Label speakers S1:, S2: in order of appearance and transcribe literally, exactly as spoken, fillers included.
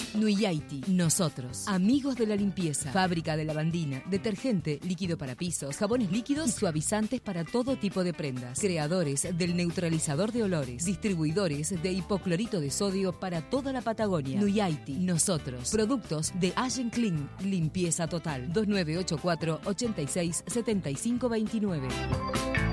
S1: Nuyaiti, nosotros, amigos de la limpieza, fábrica de lavandina, detergente, líquido para pisos, jabones líquidos y suavizantes para todo tipo de prendas. Creadores del neutralizador de olores, distribuidores de hipoclorito de sodio para toda la Patagonia. Nuyaiti, nosotros, productos de Allen Clean, limpieza total. dos nueve ocho cuatro, ocho seis, siete cinco dos nueve.